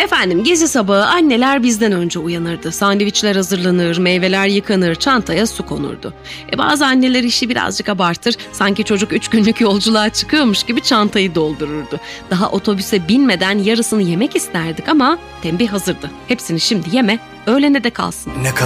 Efendim, gece sabahı anneler bizden önce uyanırdı. Sandviçler hazırlanır, meyveler yıkanır, çantaya su konurdu. Bazı anneler işi birazcık abartır, sanki çocuk 3 günlük yolculuğa çıkıyormuş gibi çantayı doldururdu. Daha otobüse binmeden yarısını yemek isterdik ama tembih hazırdı. Hepsini şimdi yeme, öğlene de kalsın.